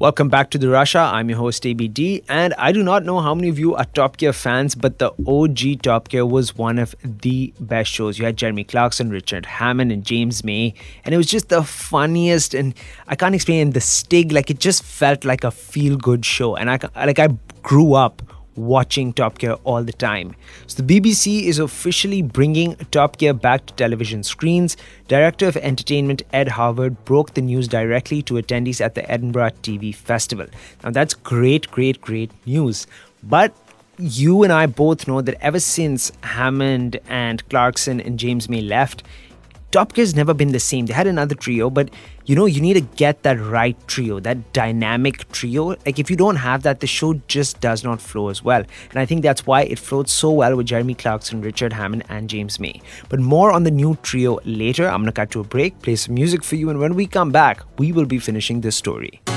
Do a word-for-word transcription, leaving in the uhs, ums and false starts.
Welcome back to the Russia. I'm your host A B D, and I do not know how many of you are Top Gear fans, but the O G Top Gear was one of the best shows. You had Jeremy Clarkson, Richard Hammond, and James May, and it was just the funniest. And I can't explain the Stig. Like, it just felt like a feel-good show, and I like I grew up watching Top Gear all the time. So the B B C is officially bringing Top Gear back to television screens. Director of Entertainment Ed Harvard broke the news directly to attendees at the Edinburgh T V Festival. Now that's great, great, great news. But you and I both know that ever since Hammond and Clarkson and James May left, Top Gear's never been the same. They had another trio, but you know, you need to get that right trio, that dynamic trio. Like, if you don't have that, the show just does not flow as well. And I think that's why it flowed so well with Jeremy Clarkson, Richard Hammond, and James May. But more on the new trio later. I'm going to cut to a break, play some music for you, and when we come back, we will be finishing this story.